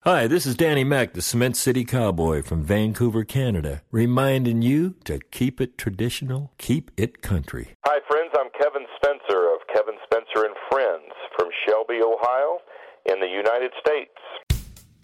Hi, this is Danny Mac, the Cement City Cowboy from Vancouver, Canada, reminding you to keep it traditional, keep it country. Hi, friends. I'm Kevin Spencer of Kevin Spencer and Friends from Shelby, Ohio, in the United States.